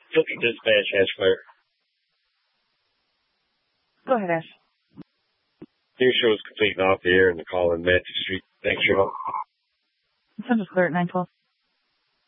Filthy dispatch, Ash Fire. Go ahead, Ash. Your show is complete and off the air in the call in Matthew Street. Thanks, y'all. Sounds clear at 912.